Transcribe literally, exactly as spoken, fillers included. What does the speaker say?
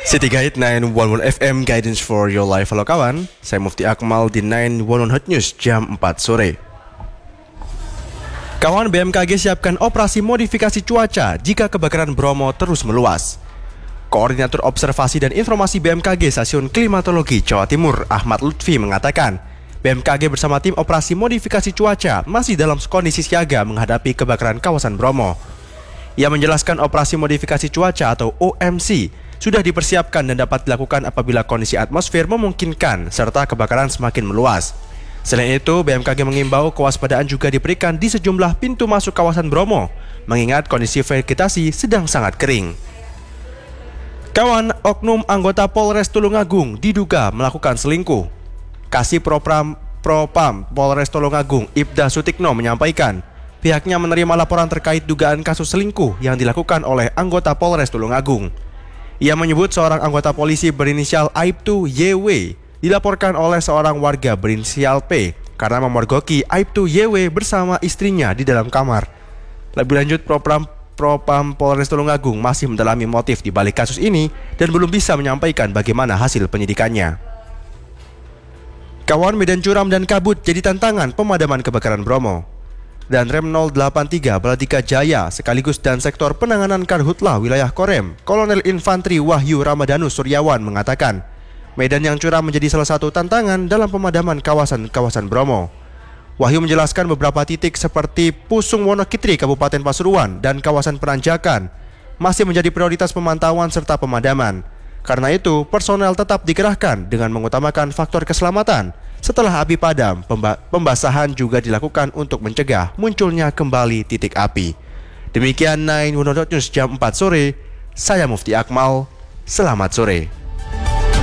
City Guide sembilan satu satu F M Guidance for Your Life. Halo kawan, saya Mufti Akmal di sembilan satu satu Hot News jam empat sore. Kawan, B M K G siapkan operasi modifikasi cuaca jika kebakaran Bromo terus meluas. Koordinator Observasi dan Informasi B M K G Stasiun Klimatologi Jawa Timur, Ahmad Lutfi, mengatakan B M K G bersama tim operasi modifikasi cuaca masih dalam kondisi siaga menghadapi kebakaran kawasan Bromo. Ia menjelaskan operasi modifikasi cuaca atau O M C sudah dipersiapkan dan dapat dilakukan apabila kondisi atmosfer memungkinkan serta kebakaran semakin meluas. Selain itu, B M K G mengimbau kewaspadaan juga diberikan di sejumlah pintu masuk kawasan Bromo, mengingat kondisi vegetasi sedang sangat kering. Kawan, oknum anggota Polres Tulungagung diduga melakukan selingkuh. Kasih Propam Propam Polres Tulungagung, Ibda Sutikno, menyampaikan pihaknya menerima laporan terkait dugaan kasus selingkuh yang dilakukan oleh anggota Polres Tulungagung. Ia menyebut seorang anggota polisi berinisial Aibtu Y W dilaporkan oleh seorang warga berinisial P karena memergoki Aibtu Y W bersama istrinya di dalam kamar. Lebih lanjut, Propam Propam Polres Tulungagung masih mendalami motif di balik kasus ini dan belum bisa menyampaikan bagaimana hasil penyidikannya. Kawan, medan curam dan kabut jadi tantangan pemadaman kebakaran Bromo. Dan Rem nol delapan tiga Baladika Jaya sekaligus dan sektor penanganan Karhutla wilayah Korem, Kolonel Infantri Wahyu Ramadhanus Suryawan mengatakan medan yang curam menjadi salah satu tantangan dalam pemadaman kawasan-kawasan Bromo. Wahyu menjelaskan beberapa titik seperti Pusung Wonokitri Kabupaten Pasuruan dan kawasan Penanjakan masih menjadi prioritas pemantauan serta pemadaman. Karena itu, personel tetap dikerahkan dengan mengutamakan faktor keselamatan. Setelah api padam, pembasahan juga dilakukan untuk mencegah munculnya kembali titik api. Demikian sembilan satu satu News jam empat sore. Saya Mufti Akmal. Selamat sore.